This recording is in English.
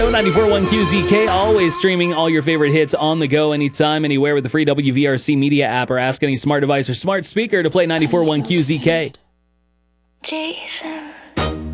94.1 QZK, always streaming all your favorite hits on the go, anytime, anywhere with the free WVRC media app, or ask any smart device or smart speaker to play 94.1 QZK. Jason.